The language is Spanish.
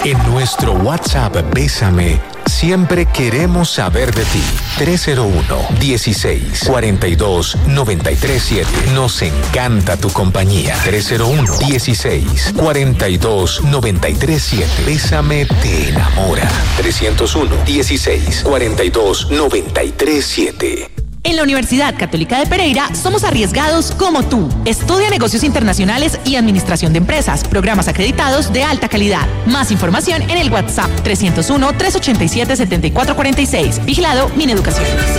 En nuestro WhatsApp Bésame, siempre queremos saber de ti. 301-16-42-937. Nos encanta tu compañía. 301-16-42-937. Bésame te enamora. 301-16-42-937. En la Universidad Católica de Pereira somos arriesgados como tú. Estudia negocios internacionales y administración de empresas, programas acreditados de alta calidad. Más información en el WhatsApp 301-387-7446. Vigilado Mineducación.